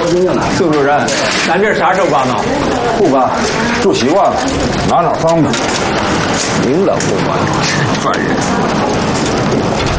清静的。 孙主任，咱这啥时候搬呢？ 不搬，住习惯了，哪方便。 领导不管，烦人。